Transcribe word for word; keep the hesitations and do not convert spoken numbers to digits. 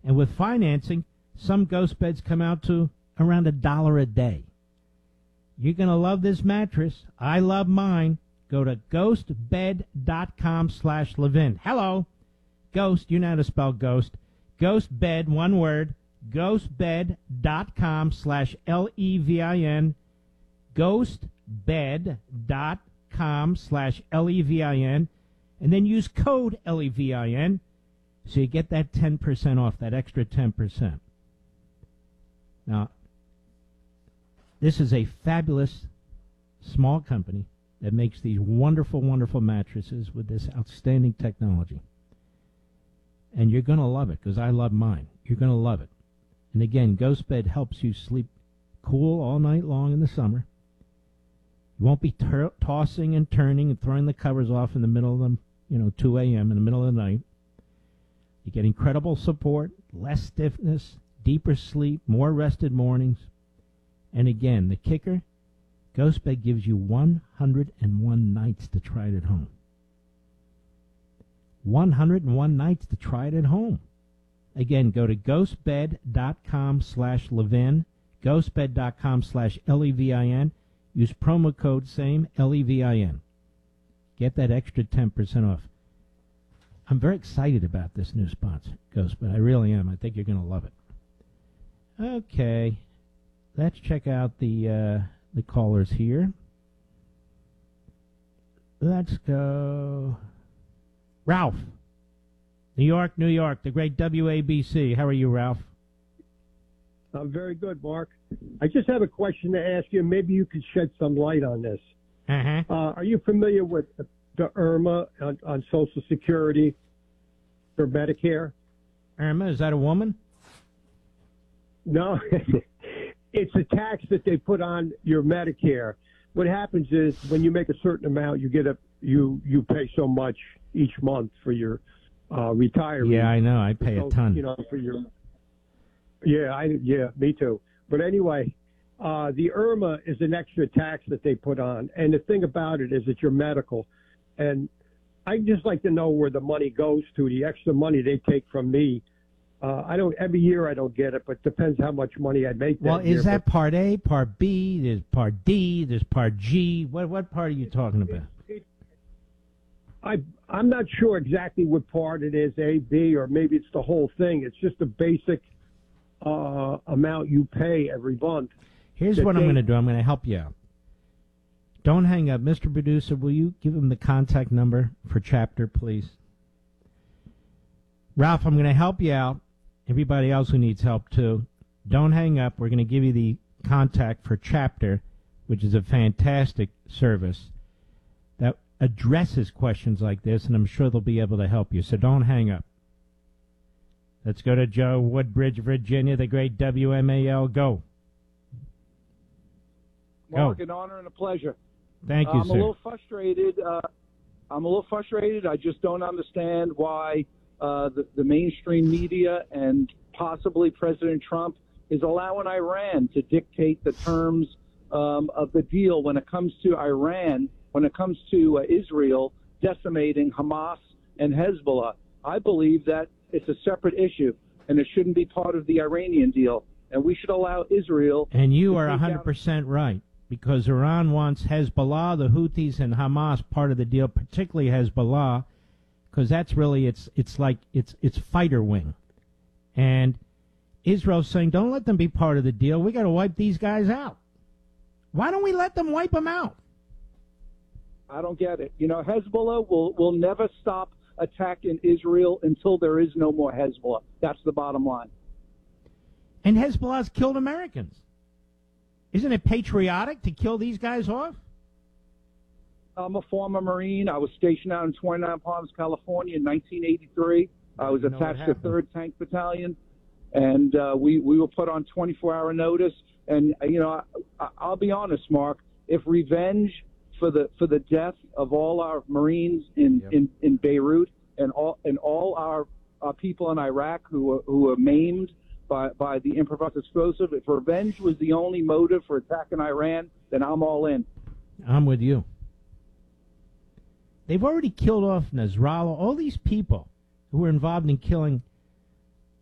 And with financing, some ghost beds come out to around a dollar a day. You're going to love this mattress. I love mine. Go to ghostbed.com slash Levin. Hello. Ghost, you know how to spell ghost. Ghostbed, one word. Ghostbed.com slash L E V I N. Ghostbed.com slash L E V I N. And then use code L E V I N so you get that ten percent off, that extra ten percent. Now, this is a fabulous small company that makes these wonderful, wonderful mattresses with this outstanding technology. And you're going to love it, because I love mine. You're going to love it. And again, Ghostbed helps you sleep cool all night long in the summer. You won't be tur- tossing and turning and throwing the covers off in the middle of them, you know, two a.m. in the middle of the night. You get incredible support, less stiffness, deeper sleep, more rested mornings. And again, the kicker, Ghostbed gives you one hundred one nights to try it at home. one hundred one nights to try it at home. Again, go to ghostbed.com slash Levin, ghostbed.com slash L E V I N. Use promo code same, L E V I N. Get that extra ten percent off. I'm very excited about this new sponsor, Ghostbed. I really am. I think you're going to love it. Okay. Let's check out the uh, the callers here. Let's go. Ralph. New York, New York, the great W A B C. How are you, Ralph? I'm very good, Mark. I just have a question to ask you. Maybe you could shed some light on this. Uh-huh. Uh, are you familiar with the IRMA on, on Social Security for Medicare? IRMA, is that a woman? No. It's a tax that they put on your Medicare. What happens is when you make a certain amount, you get a you you pay so much each month for your uh, retirement. Yeah, I know. I pay so, a ton. You know, for your yeah, I yeah, me too. But anyway, uh, the IRMA is an extra tax that they put on, and the thing about it is that you're medical, and I'd just like to know where the money goes to. The extra money they take from me. Uh, I don't every year I don't get it, but depends how much money I make. That well, is year, that Part A, Part B? There's Part D. There's Part G. What what part are you talking about? It, it, I I'm not sure exactly what part it is, A, B, or maybe it's the whole thing. It's just a basic uh, amount you pay every month. Here's what I'm going to do. I'm going to help you out. Don't hang up, Mister Producer. Will you give him the contact number for Chapter, please? Ralph, I'm going to help you out. Everybody else who needs help, too. Don't hang up. We're going to give you the contact for Chapter, which is a fantastic service that addresses questions like this, and I'm sure they'll be able to help you. So don't hang up. Let's go to Joe, Woodbridge, Virginia, the great W M A L. Go. Mark, Go. an honor and a pleasure. Thank you, I'm sir. a little frustrated. Uh, I'm a little frustrated. I just don't understand why Uh, the, the mainstream media and possibly President Trump is allowing Iran to dictate the terms um, of the deal when it comes to Iran, when it comes to uh, Israel decimating Hamas and Hezbollah. I believe that it's a separate issue, and it shouldn't be part of the Iranian deal, and we should allow Israel. And you to are take one hundred percent right, because Iran wants Hezbollah, the Houthis, and Hamas part of the deal, particularly Hezbollah, because that's really, it's it's like, it's it's fighter wing. And Israel's saying, don't let them be part of the deal. We got to wipe these guys out. Why don't we let them wipe them out? I don't get it. You know, Hezbollah will, will never stop attacking Israel until there is no more Hezbollah. That's the bottom line. And Hezbollah's killed Americans. Isn't it patriotic to kill these guys off? I'm a former Marine. I was stationed out in twenty-nine Palms, California in nineteen eighty-three. I was You know attached what to happened. third Tank Battalion, and uh, we, we were put on twenty-four hour notice. And, uh, you know, I, I'll be honest, Mark, if revenge for the for the death of all our Marines in, Yep. in, in Beirut and all and all our, our people in Iraq who were, who were maimed by, by the improvised explosive, if revenge was the only motive for attacking Iran, then I'm all in. I'm with you. They've already killed off Nasrallah, all these people who were involved in killing